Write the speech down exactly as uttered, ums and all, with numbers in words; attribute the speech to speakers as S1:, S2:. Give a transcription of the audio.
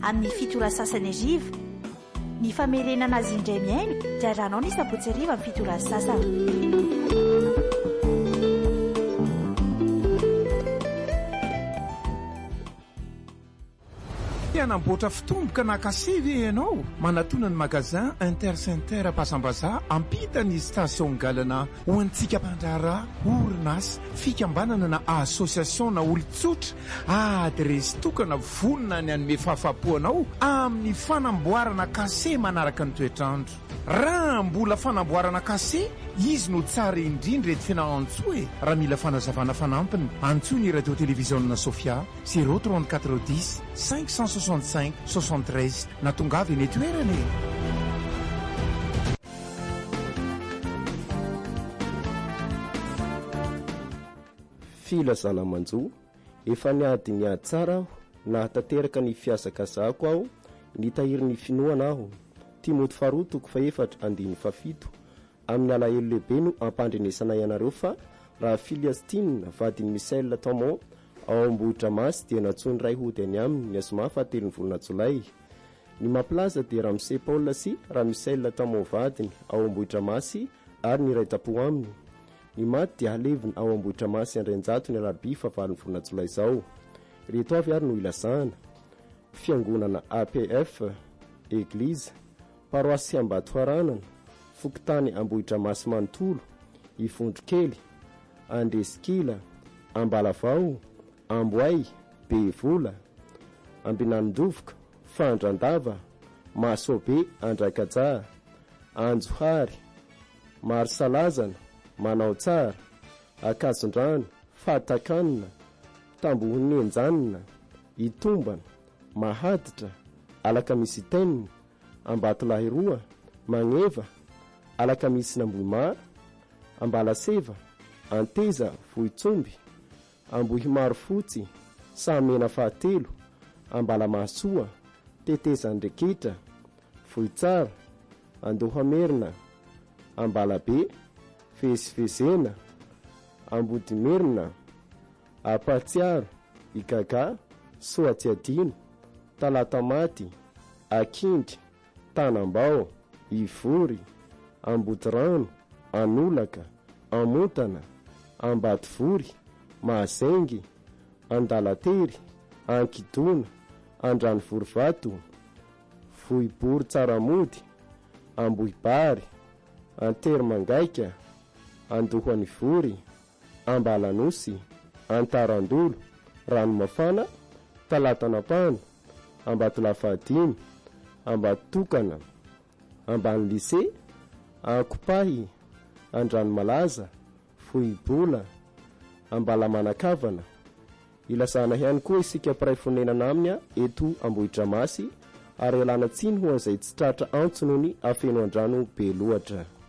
S1: amin'ny fitola sasany aziva. Ny famerenana azy indray miaina dia ranao ny sabotsy ariva amin'ny fitola sasany.
S2: Namboatra fitomboka na kasivy ianao manatona ny magazin Intercenter Pasambaza ampita ny station galana ho antsika mpandrara orinasa fikambanana na association na olon-tsotra adresy tokana vonona ny anome fahafapoanao amin'ny fanamboarana kase manaraka ny toetrandro. Raha mbola fanamboarana kase izy no tsara indrindra eto fianahantsoa e. Raha mila fanazavana fanampiny antsoa ny radio télévision Sofia zéro trente-quatre dix cinq cent soixante-cinq soixante-treize na tongavy eny toerana e.
S3: Filazana manjo efa niady niady tsara aho nahatateraka ny fiasakazako aho nitahiry ny finoana aho Timoty faharoa toko faefatra andiny fafito amin'ny alahelo lehibe no ampandrenesana ianareo fa raha Filiastina vadiny Michel Tomon ao Ambohitra Masy dia natsony ray hody any aminy ny azoma fahatelo ny volana Jolay. Ny mampilaza dia Ramsey Paul sy raha Michel Tomon vadiny ao Ambohitra Masy ary ny ray tapo aminy. Ny maty dia haleviny ao Ambohitra Masy Andrenjato ny alarobia fahavalo ny volana Jolay zao. Reto avy ary no ilazana fiangonana A P F Église Paroasy Ambato Haranana Fokotany Ambohitra Masy Manontolo Ifondrokely Andesikila Ambalavao Amboay Bevola Ambinandovoka Fandrandava Masobe Andraikaja Anjohary Marsalazana Manao Tsara Akazondrano Fatakanina Tambohony Enjanina Itombana Mahaditra Alakamisy Tenina Ambatolahiroa Magneva Alakamisy Nambohimar Ambalaseva Anteza Vohitsomby Ambohimaro Fotsy Samena Fahatelo Ambalamasoa Teteza Andrekitra Vohitsara Andohamerina Ambalabe Fesivezena Ambodimerina Apatsiaro Igaga Soatsiadino Talatamati Akindry Tanambao Ivory Ambodirano Anolaka Amontana Ambatovory Mahazengy Andalatery Ankidona Andranovoryvato Vohibory Tsaramody Ambohibary Anterimangaika Andohanivory Ambalanosy Antarandolo Ranomafana Talatanapano Ambatolafadimy Ambatokana Ambany Lycée Ankopahy Andranomalaza Vohibola Ambalamanakavana. Ilazana ihany koa isika mpiray fonenana aminy eto Ambohitra Masy ary alana tsiny ho an'izay tsy tratra antsonony afeno andrano be loatra.